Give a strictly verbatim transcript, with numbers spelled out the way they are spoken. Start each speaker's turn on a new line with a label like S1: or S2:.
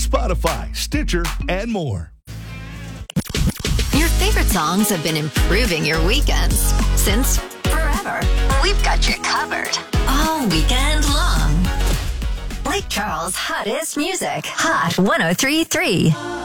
S1: Spotify, Stitcher, and more.
S2: Your favorite songs have been improving your weekends since forever. We've got you covered all weekend long. Lake Charles' hottest music. Hot one oh three point three.